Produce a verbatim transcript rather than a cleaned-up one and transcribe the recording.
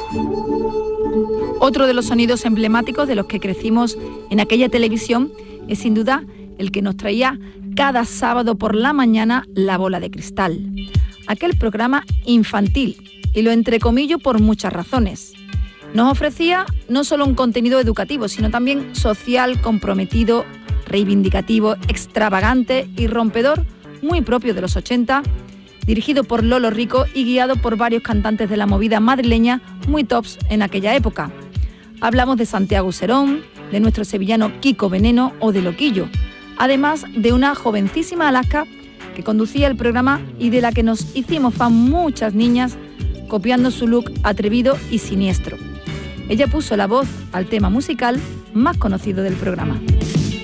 Otro de los sonidos emblemáticos de los que crecimos en aquella televisión es sin duda el que nos traía cada sábado por la mañana La Bola de Cristal. Aquel programa infantil, y lo entrecomillo por muchas razones. Nos ofrecía no solo un contenido educativo, sino también social, comprometido, reivindicativo, extravagante y rompedor, muy propio de los ochenta, dirigido por Lolo Rico y guiado por varios cantantes de la movida madrileña muy tops en aquella época. Hablamos de Santiago Serón, de nuestro sevillano Kiko Veneno o de Loquillo, además de una jovencísima Alaska que conducía el programa y de la que nos hicimos fan muchas niñas, copiando su look atrevido y siniestro. Ella puso la voz al tema musical más conocido del programa.